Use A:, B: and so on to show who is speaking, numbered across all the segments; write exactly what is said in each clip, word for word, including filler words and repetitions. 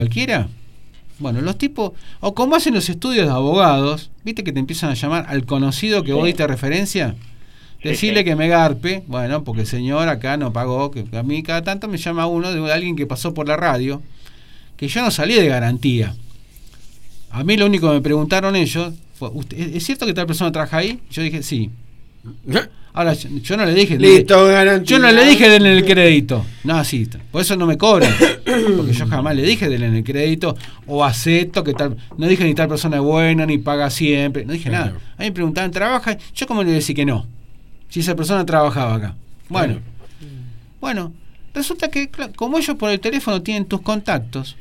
A: cualquiera. Bueno, los tipos, o como hacen los estudios de abogados, viste que te empiezan a llamar al conocido que sí. vos diste referencia, decirle sí, sí. que me garpe, bueno, porque el señor acá no pagó, que a mí cada tanto me llama uno de alguien que pasó por la radio, que yo no salí de garantía. A mí lo único que me preguntaron ellos fue, ¿es cierto que tal persona trabaja ahí? Yo dije, sí. Ahora, yo no le dije...
B: Listo, garantía.
A: Yo no le dije denle el crédito. No, sí, por eso no me cobran. Porque yo jamás le dije denle el crédito o acepto que tal... No dije ni tal persona es buena, ni paga siempre. No dije claro. nada. A mí me preguntaban, ¿trabaja? Yo como le decía que no. Si esa persona trabajaba acá. Bueno. Claro. Bueno, resulta que como ellos por el teléfono tienen tus contactos,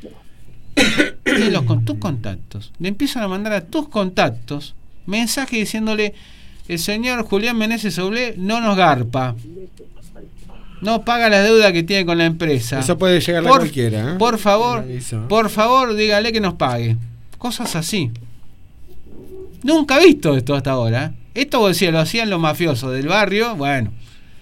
A: y los con tus contactos, le empiezan a mandar a tus contactos mensajes diciéndole... El señor Julián Meneses Oblé no nos garpa, no paga la deuda que tiene con la empresa.
B: Eso puede llegar a cualquiera, ¿eh?
A: Por favor, por favor, dígale que nos pague. Cosas así. Nunca he visto esto hasta ahora. Esto vos decías, lo hacían los mafiosos del barrio. Bueno,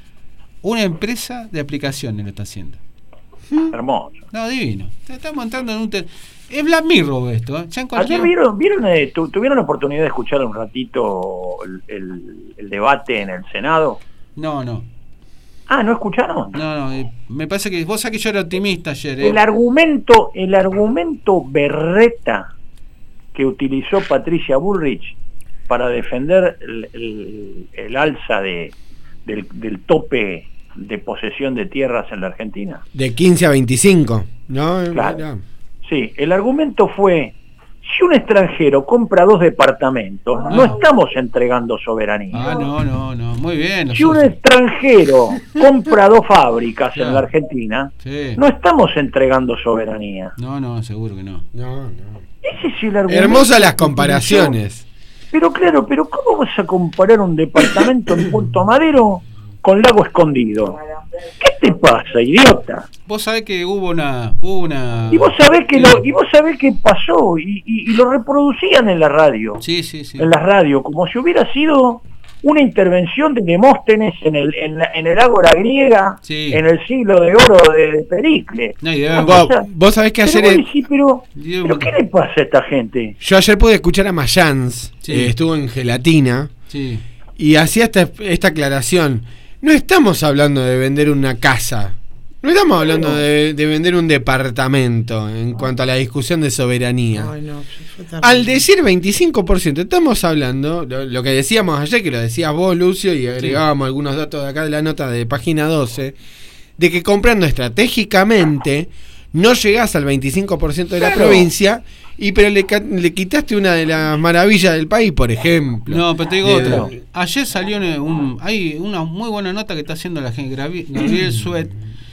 A: una empresa de aplicaciones lo está haciendo.
C: Hermoso.
A: No, divino. Te estamos entrando en un... Te- Es Black Mirror esto, ¿eh? Ya en cualquier...
C: ¿Ayer vieron, vieron eh, tu, tuvieron la oportunidad de escuchar un ratito el, el, el debate en el Senado?
A: No, no.
C: Ah, ¿no escucharon?
A: No, no, eh, me parece que vos sabés que yo era optimista ayer, ¿eh?
C: El argumento, el argumento berreta que utilizó Patricia Bullrich para defender el, el, el alza de, del, del tope de posesión de tierras en la Argentina.
B: De quince a veinticinco, ¿no?
C: Claro. No. Sí, el argumento fue, si un extranjero compra dos departamentos, ah. no estamos entregando soberanía.
A: Ah, no, no, no, muy bien.
C: Si un extranjero compra dos fábricas claro. en la Argentina, sí. no estamos entregando soberanía.
A: No, no, seguro que no.
B: No, no.
C: Ese es el argumento.
B: Hermosas las comparaciones.
C: Pero claro, pero ¿cómo vas a comparar un departamento en Punto Madero con Lago Escondido? ¿Qué te pasa, idiota?
A: Vos sabés que hubo una... Hubo una...
C: Y vos sabés que lo, y vos sabés que pasó, y, y, y lo reproducían en la radio.
A: Sí, sí, sí.
C: En la radio, como si hubiera sido una intervención de Demóstenes en el, en, la, en el ágora griega, sí. en el siglo de oro de, de Pericles.
A: No, y de...
B: vos, vos sabés que ayer...
C: Pero, el... sí, pero, pero ¿qué le pasa a esta gente?
B: Yo ayer pude escuchar a Mayans, sí. eh, estuvo en Gelatina,
A: sí.
B: y hacía esta, esta aclaración. No estamos hablando de vender una casa, no estamos hablando de, de vender un departamento en cuanto a la discusión de soberanía. Ay, no, al decir veinticinco por ciento, estamos hablando, lo, lo que decíamos ayer, que lo decías vos, Lucio, y agregábamos sí. algunos datos de acá de la nota de página doce, de que comprando estratégicamente no llegás al veinticinco por ciento de la claro. provincia, y pero le, le quitaste una de las maravillas del país, por ejemplo.
A: No, pero te digo eh, otra. Ayer salió un, hay una muy buena nota que está haciendo la gente, Gabriel Suet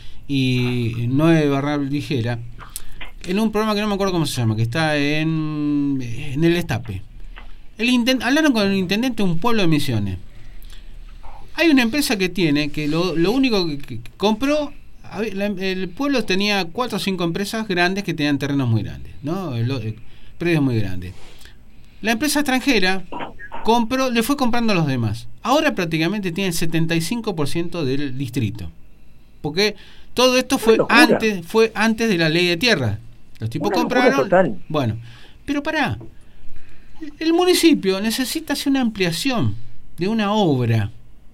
A: y Noé Barral Ligera, en un programa que no me acuerdo cómo se llama, que está en, en el Destape. El intent, hablaron con el intendente de un pueblo de Misiones. Hay una empresa que tiene, que lo, lo único que, que compró... El pueblo tenía cuatro o cinco empresas grandes que tenían terrenos muy grandes, ¿no? El, el, predios muy grandes. La empresa extranjera compró, le fue comprando a los demás. Ahora prácticamente tiene el setenta y cinco por ciento del distrito. Porque todo esto fue antes, fue antes de la ley de tierra. Los tipos una compraron. Bueno, pero pará. El municipio necesita hacer una ampliación de una obra.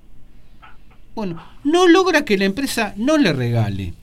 A: Bueno, no logra que la empresa no le regale,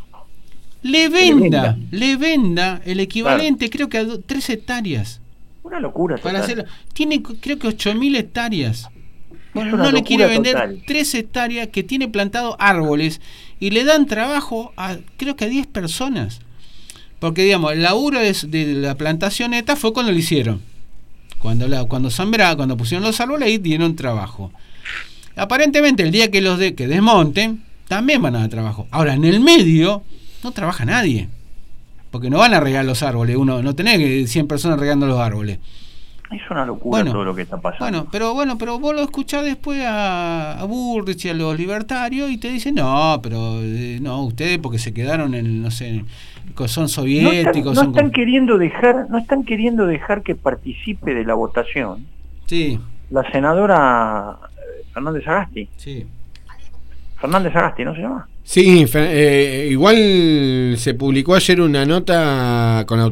A: le venda, le venda el equivalente, claro. creo que a do, tres hectáreas.
C: Una locura total.
A: Para hacerlo. Tiene creo que ocho mil hectáreas. Bueno, no le quiere vender total. tres hectáreas que tiene plantado árboles y le dan trabajo a creo que a diez personas. Porque digamos, el laburo de, de la plantación esta fue cuando lo hicieron. Cuando la, cuando sembraron, cuando pusieron los árboles ahí dieron trabajo. Aparentemente el día que los de, que desmonten también van a dar trabajo. Ahora en el medio no trabaja nadie, porque no van a regar los árboles. Uno no tenés cien personas regando los árboles.
C: Es una locura bueno, todo lo que está pasando.
A: Bueno, pero bueno, pero vos lo escuchás después a, a Bullrich y a los libertarios y te dicen no, pero eh, no ustedes porque se quedaron en no sé, son soviéticos.
C: No están, no
A: son
C: están queriendo dejar, no están queriendo dejar que participe de la votación.
A: Sí.
C: La senadora Fernández Agasti.
A: Sí.
C: Fernández Agasti, ¿no se llama?
B: Sí, eh, igual se publicó ayer una nota con